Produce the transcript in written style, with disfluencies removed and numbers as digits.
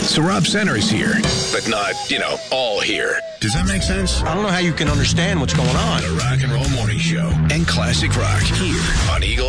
So Rob Center is here, but not, all here. Does that make sense? I don't know how you can understand what's going on. The Rock and Roll Morning Show and Classic Rock here on Eagle